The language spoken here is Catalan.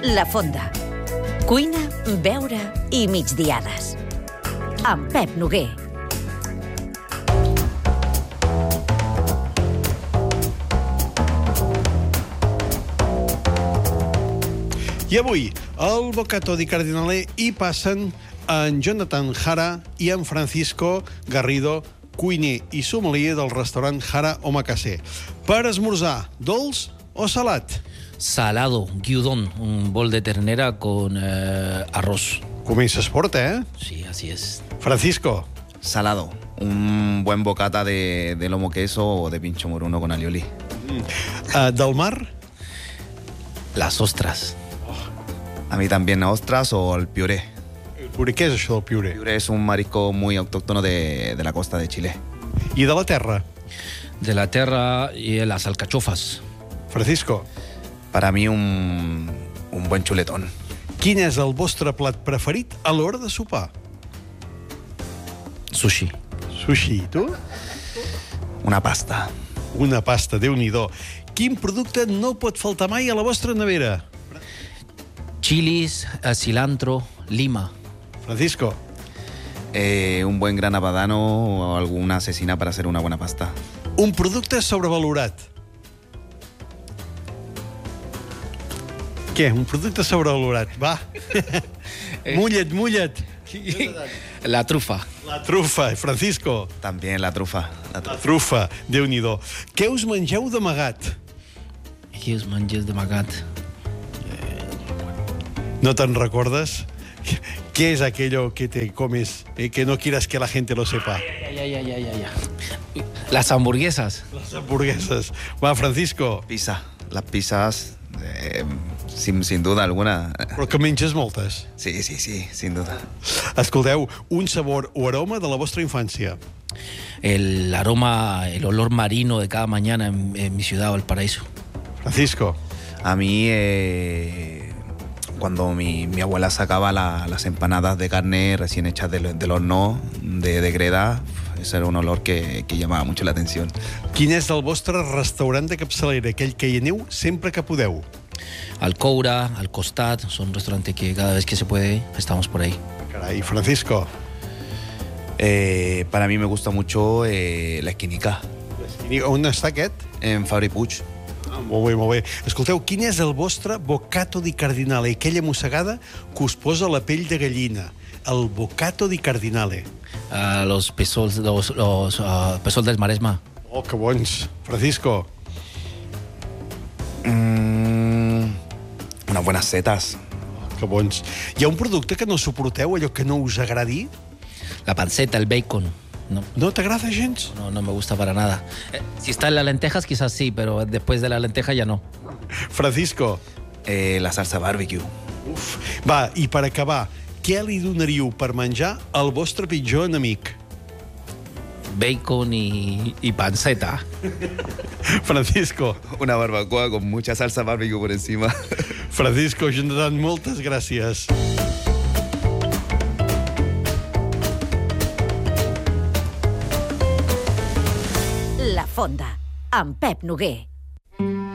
La Fonda. Cuina, beure i migdiades. Amb Pep Noguer. I avui, al Boccato di Cardinale hi passen en Jonathan Jara i en Francisco Garrido, cuiner i sommelier del restaurant Jara Omakase. Per esmorzar, dolç o salat? Salado, gyudon, un bol de ternera con arroz. Comences fort, eh? Sí, así es. Francisco. Salado, un buen bocata de lomo queso o de pincho moruno con alioli. Del mar? Las ostras. A mí también ostras o el piuré. El piuré, què és això del piuré? El piuré es un marisco muy autóctono de la costa de Chile. I de la terra? De la tierra y las alcachofas. Francisco. Para mí un buen chuletón. Quin és el vostre plat preferit a l'hora de sopar? Sushi. Sushi, i tu? Una pasta. Una pasta, Déu-n'hi-do. Quin producte no pot faltar mai a la vostra nevera? Chilis, cilantro, lima. Francisco. Un buen grana padano o alguna cecina para hacer una buena pasta. Un producte sobrevalorat. Què? Un producte sobrevalorat. Va. Mulla't. La trufa. La trufa. Francisco. También la trufa. La trufa. Déu-n'hi-do. Què us mengeu d'amagat? I els menges de magat. ¿No te recuerdas? ¿Qué es aquello que te comes que no quieras que la gente lo sepa? Ya. Las hamburguesas. Las hamburguesas. Va, Francisco. Pizza. Las pizzas, sin duda alguna. Però que menges moltes. Sí, sin duda. Escolteu, un sabor o aroma de la vostra infància. El aroma, el olor marino de cada mañana en mi ciudad, Valparaíso. Francisco. A mí, cuando mi abuela sacaba las empanadas de carne recién hechas del horno de greda, ese era un olor que llamava mucho la atención. Quin és el vostre restaurant de capçalera, aquell que hi aneu sempre que podeu? Al Coura, al Costat, son restaurantes que cada vez que se puede estamos por ahí. Carai, Francisco. Para mí me gusta mucho la esquinica. On està aquest? En Fabri Puig. Molt bé. Escolteu, quin és el vostre Boccato di Cardinale, aquella mossegada que us posa la pell de gallina? El Boccato di Cardinale. Los pesos del Maresma. Oh, que bons. Francisco. Unas buenas setas. Que bons. Hi ha un producte que no suporteu, allò que no us agradi? La panceta, el bacon. No t'agrada gens? No me gusta para nada. Si está en las lentejas, quizás sí, pero después de la lenteja ya no. Francisco. La salsa barbecue. Uf. Va, i per acabar, què li donaríeu per menjar al vostre pitjor enemic? Bacon y panceta. Francisco. Una barbacoa con mucha salsa barbecue por encima. Francisco, Jonathan, moltes gràcies. La Fonda, amb Pep Noguer.